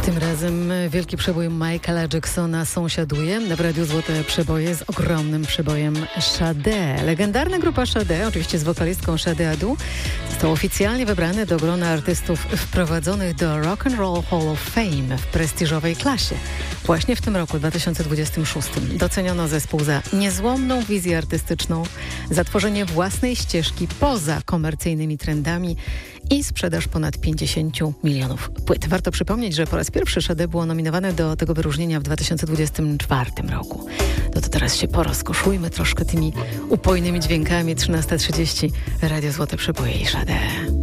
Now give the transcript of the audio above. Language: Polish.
Tym razem wielki przebój Michaela Jacksona sąsiaduje w Radiu Złote Przeboje z ogromnym przebojem Sade. Legendarna grupa Sade, oczywiście z wokalistką Sade Adu, został oficjalnie wybrany do grona artystów wprowadzonych do Rock and Roll Hall of Fame w prestiżowej klasie. Właśnie w tym roku, 2026, doceniono zespół za niezłomną wizję artystyczną, za tworzenie własnej ścieżki poza komercyjnymi trendami i sprzedaż ponad 50 milionów płyt. Warto przypomnieć, że po raz pierwszy Sade było nominowane do tego wyróżnienia w 2024 roku. No to teraz się porozkoszujmy troszkę tymi upojnymi dźwiękami. 13:30, Radio Złote Przeboje i Sade.